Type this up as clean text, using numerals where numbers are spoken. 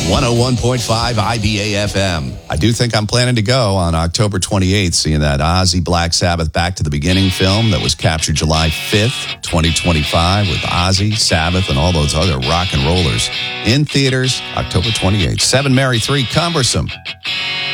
101.5 IBA FM. I do think I'm planning to go on October 28th, seeing that Ozzy Black Sabbath Back to the Beginning film that was captured July 5th, 2025, with Ozzy, Sabbath, and all those other rock and rollers in theaters October 28th. 7 Mary 3 Cumbersome.